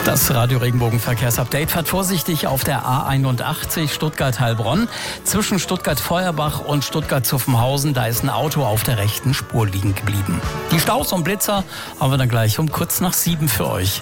Das Radio Regenbogen Verkehrsupdate. Fahrt vorsichtig auf der A81 Stuttgart-Heilbronn. Zwischen Stuttgart-Feuerbach und Stuttgart-Zuffenhausen, da ist ein Auto auf der rechten Spur liegen geblieben. Die Staus und Blitzer haben wir dann gleich um kurz nach 7 für euch.